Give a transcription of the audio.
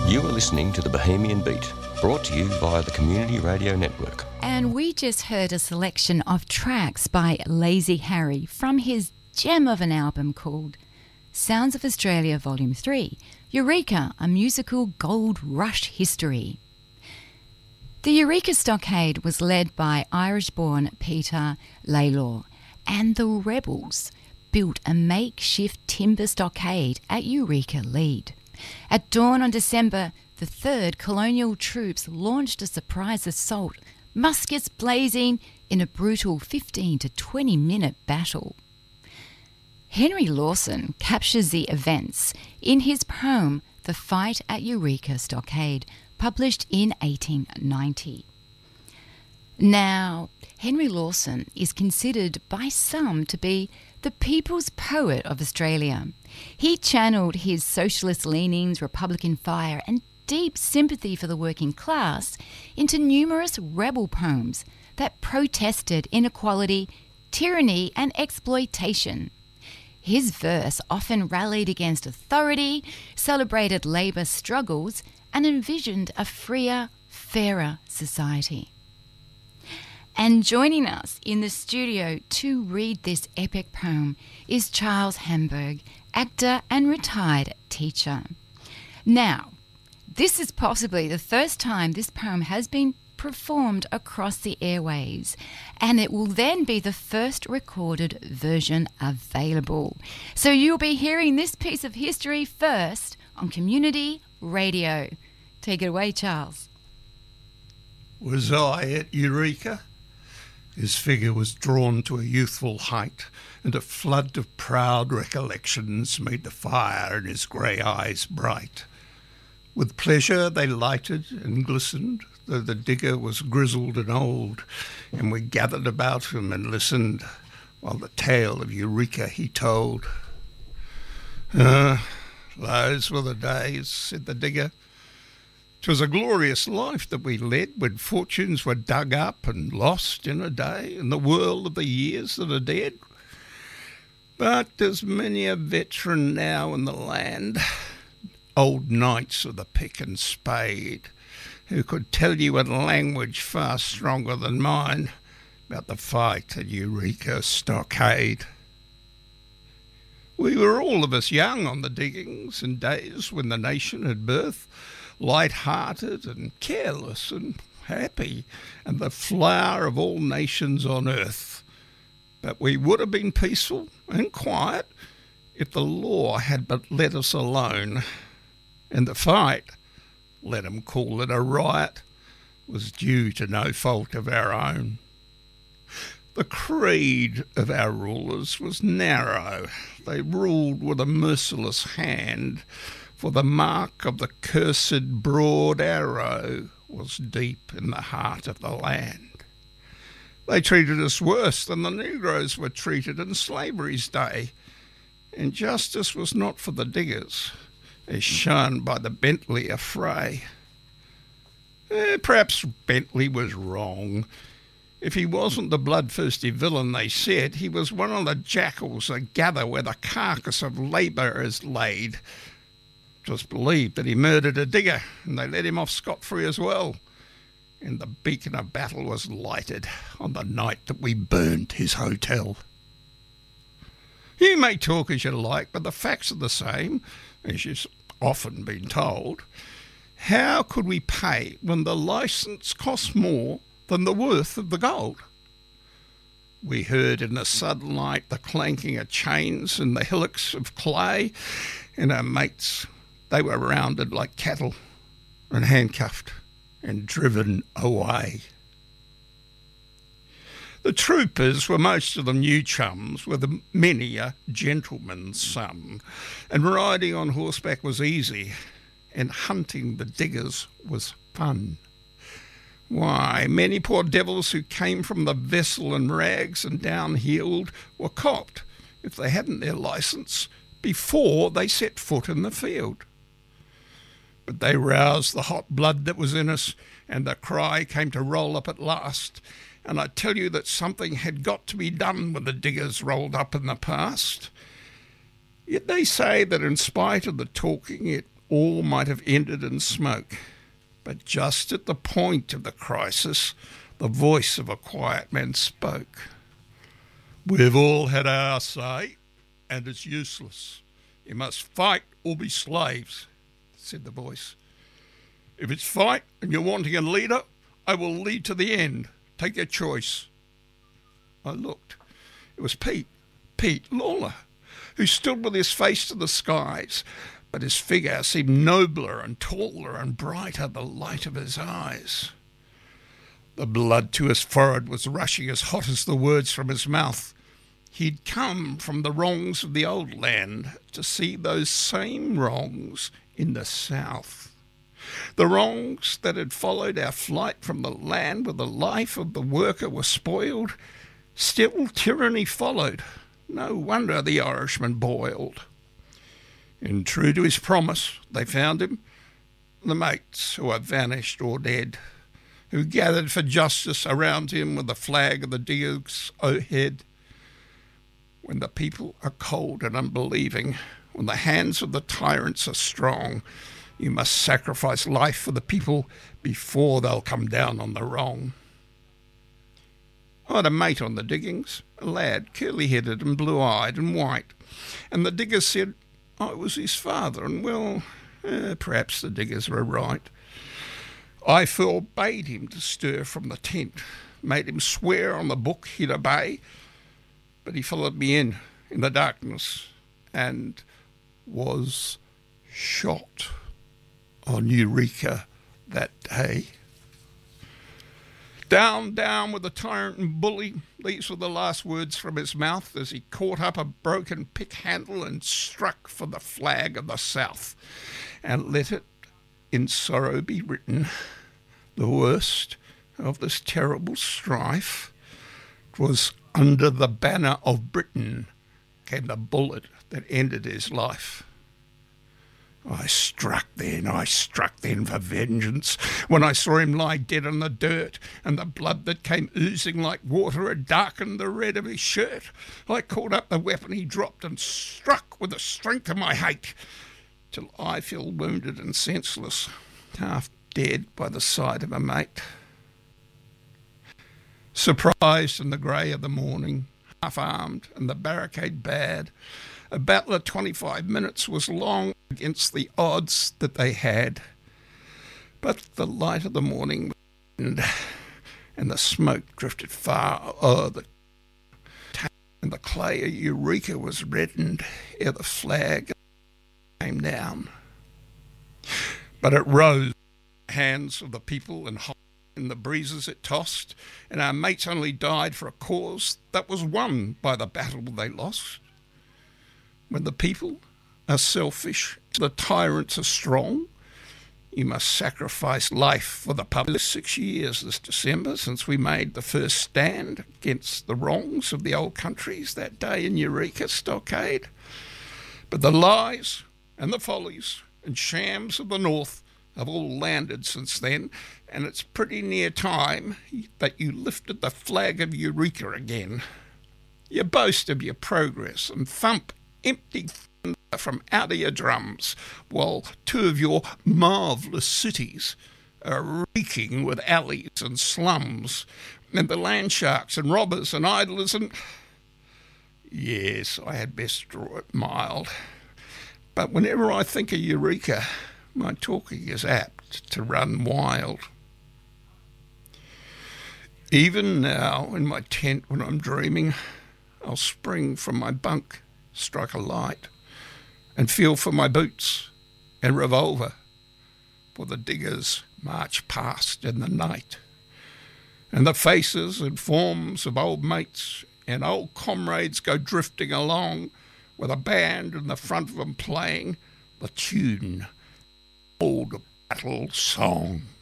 You are listening to the Bohemian Beat, brought to you via the Community Radio Network. And we just heard a selection of tracks by Lazy Harry from his gem of an album called Sounds of Australia Volume 3, Eureka, a musical gold rush history. The Eureka Stockade was led by Irish-born Peter Lalor, and the rebels built a makeshift timber stockade at Eureka Lead. At dawn on December the 3rd, colonial troops launched a surprise assault, muskets blazing in a brutal 15 to 20-minute battle. Henry Lawson captures the events in his poem The Fight at Eureka Stockade, published in 1890. Now, Henry Lawson is considered by some to be the people's poet of Australia. He channeled his socialist leanings, Republican fire, and deep sympathy for the working class into numerous rebel poems that protested inequality, tyranny, and exploitation. His verse often rallied against authority, celebrated labour struggles, and envisioned a freer, fairer society. And joining us in the studio to read this epic poem is Charles Hamburg, actor and retired teacher. Now, this is possibly the first time this poem has been performed across the airways, and it will then be the first recorded version available. So you'll be hearing this piece of history first on Community Radio. Take it away, Charles. Was I at Eureka? His figure was drawn to a youthful height, and a flood of proud recollections made the fire in his grey eyes bright. With pleasure they lighted and glistened, though the digger was grizzled and old, and we gathered about him and listened, while the tale of Eureka he told. Those were the days, said the digger. 'Twas a glorious life that we led when fortunes were dug up and lost in a day in the whirl of the years that are dead. But there's many a veteran now in the land, old knights of the pick and spade, who could tell you in language far stronger than mine about the fight at Eureka Stockade. We were all of us young on the diggings in days when the nation had birth, light-hearted and careless and happy, and the flower of all nations on earth. But we would have been peaceful and quiet if the law had but let us alone, and the fight, let 'em call it a riot, was due to no fault of our own. The creed of our rulers was narrow. They ruled with a merciless hand, for the mark of the cursed broad arrow was deep in the heart of the land. They treated us worse than the Negroes were treated in slavery's day, and justice was not for the diggers, as shown by the Bentley affray. Perhaps Bentley was wrong. If he wasn't the bloodthirsty villain they said, he was one of the jackals that gather where the carcass of labour is laid. 'Twas believed that he murdered a digger, and they let him off scot-free as well. And the beacon of battle was lighted on the night that we burned his hotel. You may talk as you like, but the facts are the same, as you've often been told. How could we pay when the licence cost more than the worth of the gold? We heard in the sunlight the clanking of chains and the hillocks of clay, and our mates, they were rounded like cattle and handcuffed and driven away. The troopers were most of them new chums, with many a gentleman's son, and riding on horseback was easy, and hunting the diggers was fun. Why, many poor devils who came from the vessel in rags and down-heeled were copped, if they hadn't their licence, before they set foot in the field. But they roused the hot blood that was in us, and the cry came to roll up at last. And I tell you that something had got to be done with the diggers rolled up in the past. Yet they say that in spite of the talking, it all might have ended in smoke. But just at the point of the crisis, the voice of a quiet man spoke. "We've all had our say, and it's useless. You must fight or be slaves," said the voice. "If it's fight and you're wanting a leader, I will lead to the end. Take your choice." I looked. It was Pete Lalor, who stood with his face to the skies, but his figure seemed nobler and taller and brighter the light of his eyes. The blood to his forehead was rushing as hot as the words from his mouth. He'd come from the wrongs of the old land to see those same wrongs in the south. The wrongs that had followed our flight from the land where the life of the worker was spoiled. Still tyranny followed. No wonder the Irishman boiled. And true to his promise, they found him, the mates who are vanished or dead, who gathered for justice around him with the flag of the Dukes o'head. When the people are cold and unbelieving, when the hands of the tyrants are strong, you must sacrifice life for the people before they'll come down on the wrong. I had a mate on the diggings, a lad, curly-headed and blue-eyed and white, and the diggers said I was his father, and well, perhaps the diggers were right. I forbade him to stir from the tent, made him swear on the book he'd obey, but he followed me in the darkness and was shot on Eureka that day. Down, down with the tyrant and bully, these were the last words from his mouth as he caught up a broken pick handle and struck for the flag of the South. And let it in sorrow be written, the worst of this terrible strife, 'twas under the banner of Britain came the bullet that ended his life. I struck then for vengeance, when I saw him lie dead on the dirt, and the blood that came oozing like water had darkened the red of his shirt. I caught up the weapon he dropped and struck with the strength of my hate, till I fell wounded and senseless, half dead by the side of a mate. Surprised in the grey of the morning, half-armed and the barricade bad, a battle of 25 minutes was long against the odds that they had. But the light of the morning was and the smoke drifted far o'er the town, and the clay of Eureka was reddened ere the flag came down. But it rose in the hands of the people and in the breezes it tossed, and our mates only died for a cause that was won by the battle they lost. When the people are selfish, the tyrants are strong, you must sacrifice life for the public. 6 years this December since we made the first stand against the wrongs of the old countries that day in Eureka Stockade. But the lies and the follies and shams of the North have all landed since then, and it's pretty near time that you lifted the flag of Eureka again. You boast of your progress and thump empty thunder from out of your drums, while two of your marvellous cities are reeking with alleys and slums, and the land sharks and robbers and idlers and... Yes, I had best draw it mild, but whenever I think of Eureka, my talking is apt to run wild. Even now, in my tent when I'm dreaming, I'll spring from my bunk, strike a light, and feel for my boots and revolver, for the diggers march past in the night, and the faces and forms of old mates and old comrades go drifting along, with a band in the front of them playing the tune, old battle song.